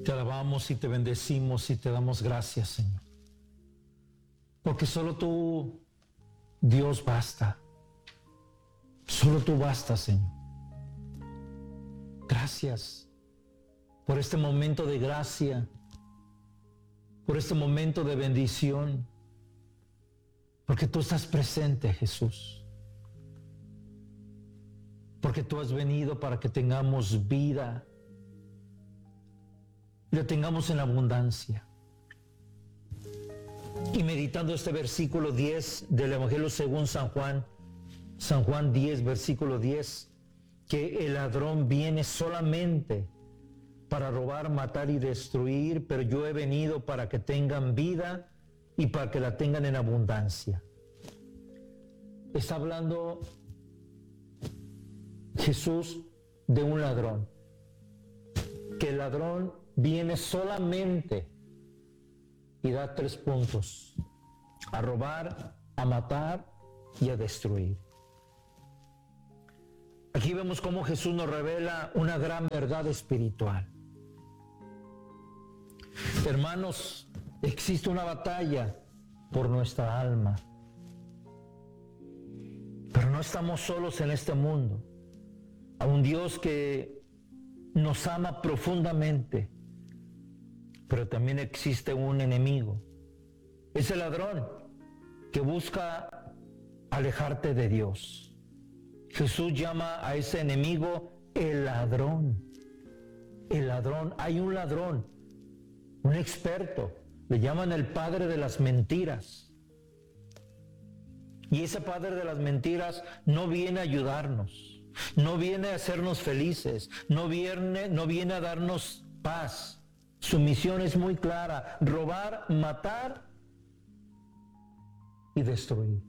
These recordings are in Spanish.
te alabamos y te bendecimos y te damos gracias, Señor. Porque solo tú, Dios, basta. Solo tú basta, Señor. Gracias por este momento de gracia, por este momento de bendición, porque tú estás presente, Jesús. Porque tú has venido para que tengamos vida y la tengamos en abundancia. Y meditando este versículo 10 del Evangelio según San Juan 10, versículo 10, que el ladrón viene solamente para robar, matar y destruir, pero yo he venido para que tengan vida y para que la tengan en abundancia. Está hablando Jesús de un ladrón, que el ladrón viene solamente y da 3 puntos: a robar, a matar y a destruir. Aquí vemos cómo Jesús nos revela una gran verdad espiritual. Hermanos, existe una batalla por nuestra alma, pero no estamos solos en este mundo. A un Dios que nos ama profundamente, pero también existe un enemigo. Es el ladrón que busca alejarte de Dios. Jesús llama a ese enemigo el ladrón. El ladrón, hay un ladrón, un experto, le llaman el padre de las mentiras. Y ese padre de las mentiras no viene a ayudarnos, no viene a hacernos felices, no viene a darnos paz. Su misión es muy clara: robar, matar y destruir.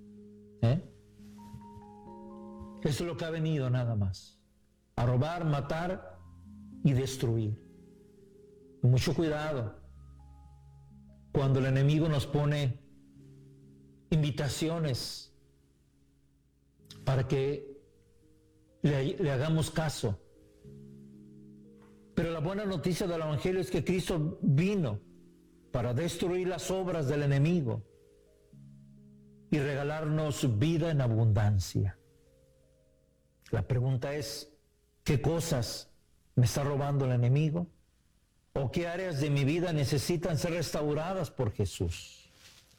Eso es lo que ha venido nada más: a robar, matar y destruir. Y mucho cuidado cuando el enemigo nos pone invitaciones para que le hagamos caso. Pero la buena noticia del Evangelio es que Cristo vino para destruir las obras del enemigo y regalarnos vida en abundancia. La pregunta es, ¿qué cosas me está robando el enemigo? ¿O qué áreas de mi vida necesitan ser restauradas por Jesús?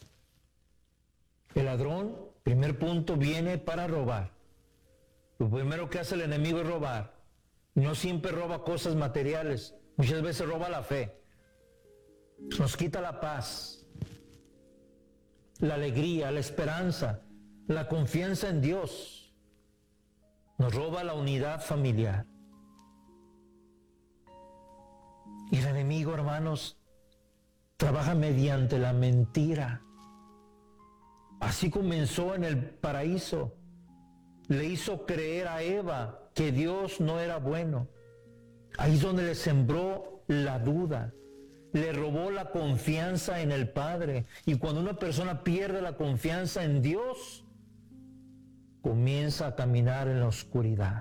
El ladrón, primer punto, viene para robar. Lo primero que hace el enemigo es robar. No siempre roba cosas materiales, muchas veces roba la fe. Nos quita la paz, la alegría, la esperanza, la confianza en Dios. Nos roba la unidad familiar. Y el enemigo, hermanos, trabaja mediante la mentira. Así comenzó en el paraíso. Le hizo creer a Eva que Dios no era bueno. Ahí es donde le sembró la duda. Le robó la confianza en el Padre. Y cuando una persona pierde la confianza en Dios, comienza a caminar en la oscuridad.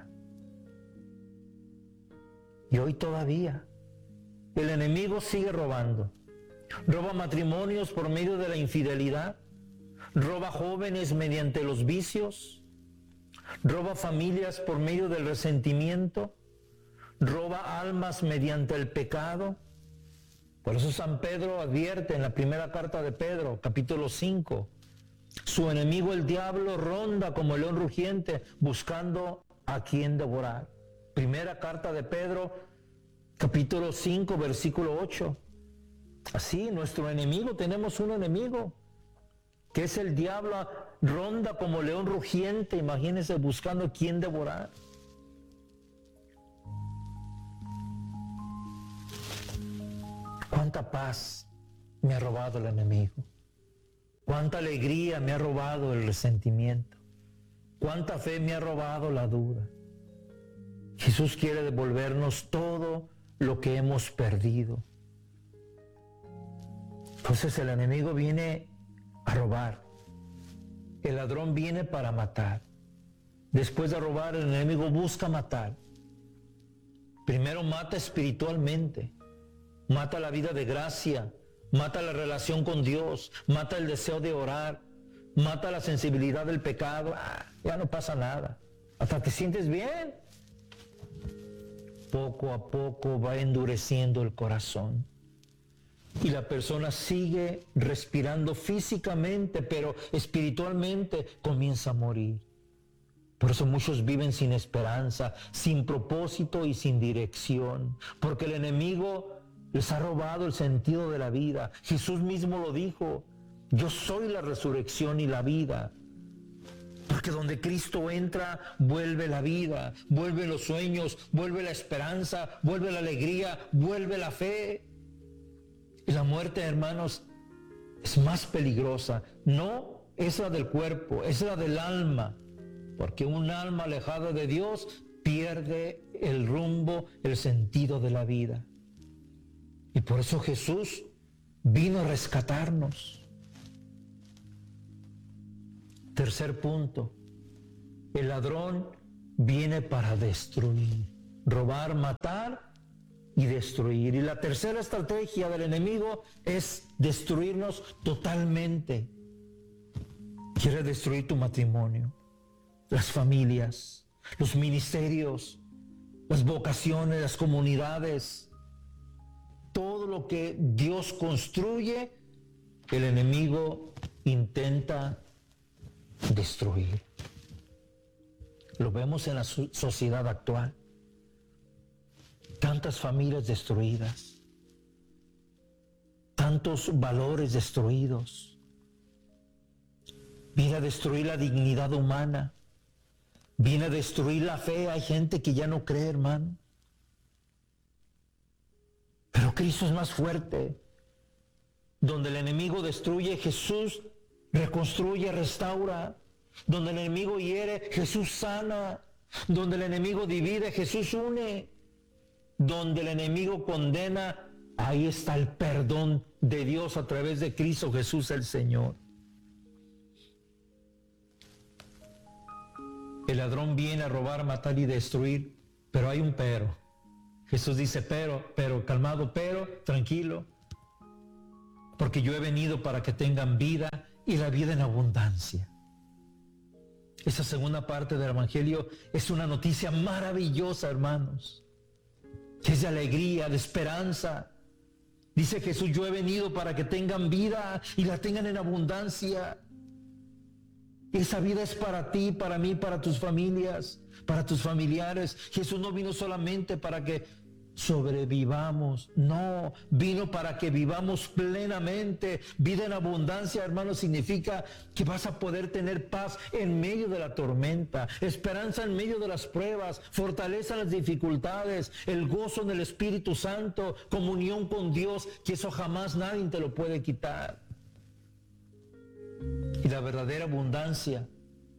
Y hoy todavía el enemigo sigue robando. Roba matrimonios por medio de la infidelidad. Roba jóvenes mediante los vicios. Roba familias por medio del resentimiento. Roba almas mediante el pecado. Por eso San Pedro advierte en la primera carta de Pedro, capítulo 5, su enemigo el diablo ronda como el león rugiente buscando a quien devorar. Primera carta de Pedro, capítulo 5, versículo 8. Así, nuestro enemigo, tenemos un enemigo, que es el diablo, ronda como león rugiente, imagínense, buscando a quien devorar. Cuánta paz me ha robado el enemigo. Cuánta alegría me ha robado el resentimiento. Cuánta fe me ha robado la duda. Jesús quiere devolvernos todo lo que hemos perdido. Entonces el enemigo viene a robar. El ladrón viene para matar. Después de robar, el enemigo busca matar. Primero mata espiritualmente. mata la vida de gracia, mata la relación con Dios, mata el deseo de orar, mata la sensibilidad del pecado. Ya no pasa nada, hasta te sientes bien. Poco a poco va endureciendo el corazón y la persona sigue respirando físicamente, pero espiritualmente comienza a morir. Por eso muchos viven sin esperanza, sin propósito y sin dirección, porque el enemigo les ha robado el sentido de la vida. Jesús mismo lo dijo: yo soy la resurrección y la vida. Porque donde Cristo entra, vuelve la vida, vuelven los sueños, vuelve la esperanza, vuelve la alegría, vuelve la fe. Y la muerte, hermanos, es más peligrosa. No es la del cuerpo, es la del alma. Porque un alma alejada de Dios pierde el rumbo, el sentido de la vida. Y por eso Jesús vino a rescatarnos. Tercer punto, el ladrón viene para destruir, robar, matar y destruir. Y la tercera estrategia del enemigo es destruirnos totalmente. Quiere destruir tu matrimonio, las familias, los ministerios, las vocaciones, las comunidades. Todo lo que Dios construye, el enemigo intenta destruir. Lo vemos en la sociedad actual. Tantas familias destruidas, tantos valores destruidos. Viene a destruir la dignidad humana, viene a destruir la fe. Hay gente que ya no cree, hermano. Pero Cristo es más fuerte. Donde el enemigo destruye, Jesús reconstruye, restaura. Donde el enemigo hiere, Jesús sana. Donde el enemigo divide, Jesús une. Donde el enemigo condena, ahí está el perdón de Dios a través de Cristo Jesús el Señor. El ladrón viene a robar, matar y destruir, pero hay un pero. Jesús dice pero, calmado, pero, tranquilo. Porque yo he venido para que tengan vida y la vida en abundancia. Esa segunda parte del Evangelio es una noticia maravillosa, hermanos. Es de alegría, de esperanza. Dice Jesús: yo he venido para que tengan vida y la tengan en abundancia. Esa vida es para ti, para mí, para tus familias, para tus familiares. Jesús no vino solamente para que sobrevivamos, no, vino para que vivamos plenamente. Vida en abundancia, hermanos, significa que vas a poder tener paz en medio de la tormenta, esperanza en medio de las pruebas, fortaleza en las dificultades, el gozo en el Espíritu Santo, comunión con Dios, que eso jamás nadie te lo puede quitar. Y la verdadera abundancia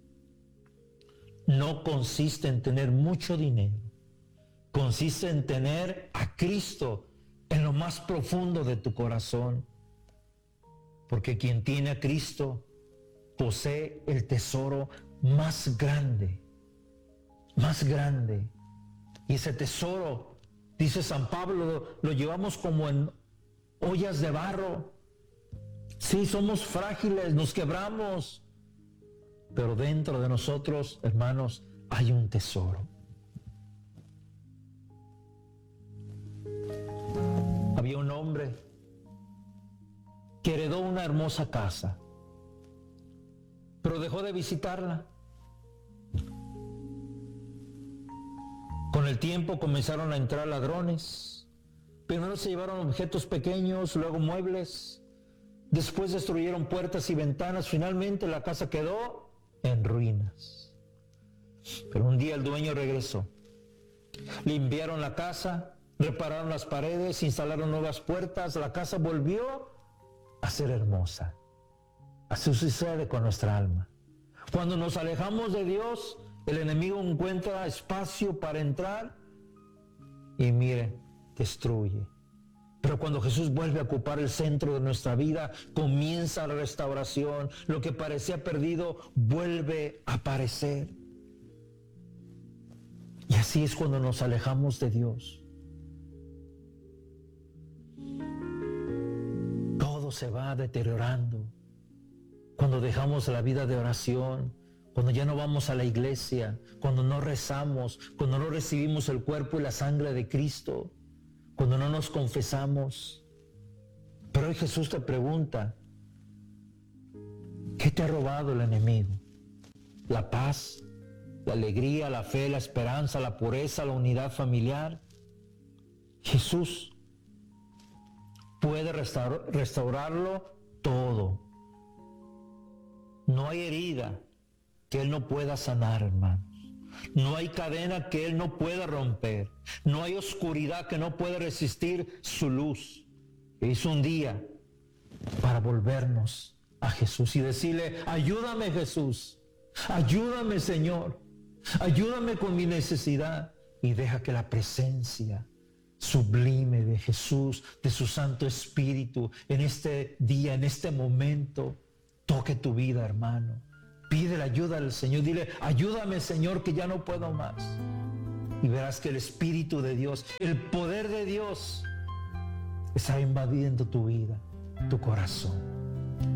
no consiste en tener mucho dinero, consiste en tener a Cristo en lo más profundo de tu corazón. Porque quien tiene a Cristo posee el tesoro más grande, más grande. Y ese tesoro, dice San Pablo, lo llevamos como en ollas de barro. Sí, somos frágiles, nos quebramos, pero dentro de nosotros, hermanos, hay un tesoro. Había un hombre que heredó una hermosa casa, pero dejó de visitarla. Con el tiempo comenzaron a entrar ladrones. Primero se llevaron objetos pequeños, luego muebles. Después destruyeron puertas y ventanas. Finalmente la casa quedó en ruinas. Pero un día el dueño regresó. Limpiaron la casa, repararon las paredes, instalaron nuevas puertas. La casa volvió a ser hermosa. Así sucede con nuestra alma. Cuando nos alejamos de Dios, el enemigo encuentra espacio para entrar y mire, destruye. Pero cuando Jesús vuelve a ocupar el centro de nuestra vida, comienza la restauración. Lo que parecía perdido vuelve a aparecer. Y así es cuando nos alejamos de Dios. todo se va deteriorando. Cuando dejamos la vida de oración, cuando ya no vamos a la iglesia, cuando no rezamos, cuando no recibimos el cuerpo y la sangre de Cristo, cuando no nos confesamos. Pero hoy Jesús te pregunta, ¿qué te ha robado el enemigo? ¿La paz, la alegría, la fe, la esperanza, la pureza, la unidad familiar? Jesús puede restaurarlo todo. No hay herida que Él no pueda sanar, hermanos. No hay cadena que Él no pueda romper. No hay oscuridad que no pueda resistir su luz. Es un día para volvernos a Jesús y decirle, ayúdame Jesús, ayúdame Señor, ayúdame con mi necesidad. Y deja que la presencia sublime de Jesús, de su Santo Espíritu, en este día, en este momento, toque tu vida, hermano. Pide la ayuda al Señor. Dile, ayúdame, Señor, que ya no puedo más. Y verás que el Espíritu de Dios, el poder de Dios, está invadiendo tu vida, tu corazón.